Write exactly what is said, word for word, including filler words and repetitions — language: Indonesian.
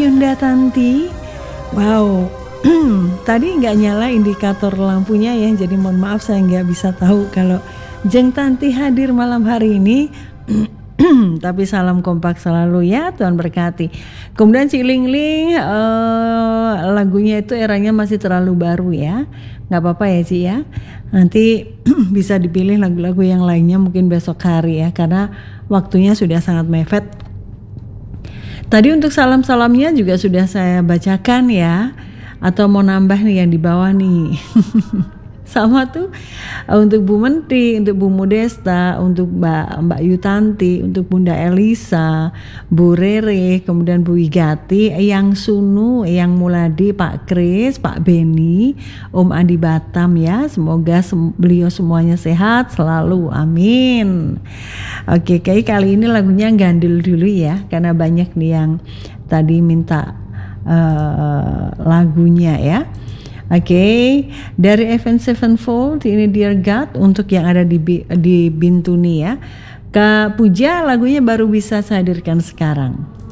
Yunda Tanti. Wow, tadi nggak nyala indikator lampunya ya, jadi mohon maaf saya nggak bisa tahu kalau Jeng Tanti hadir malam hari ini. Tapi salam kompak selalu ya, Tuhan berkati. Kemudian si Ling Ling, uh, lagunya itu eranya masih terlalu baru ya, nggak apa-apa ya Ci ya. Nanti bisa dipilih lagu-lagu yang lainnya mungkin besok hari ya, karena waktunya sudah sangat mepet. Tadi untuk salam-salamnya juga sudah saya bacakan ya, atau mau nambah nih yang di bawah nih. Sama tuh untuk Bu Menteri, untuk Bu Modesta, untuk Mbak Mbak Yutanti, untuk Bunda Elisa, Bu Rere, kemudian Bu Igati, Eyang Sunu, Eyang Muladi, Pak Kris, Pak Beni, Om Adi Batam ya. Semoga sem- beliau semuanya sehat selalu, amin. Oke, kayak kali ini lagunya gandul dulu ya, karena banyak nih yang tadi minta uh, lagunya ya. Oke, okay. Dari Avenged Sevenfold ini Dear God untuk yang ada di di Bintuni ya. Kak Puja lagunya baru bisa saya hadirkan sekarang.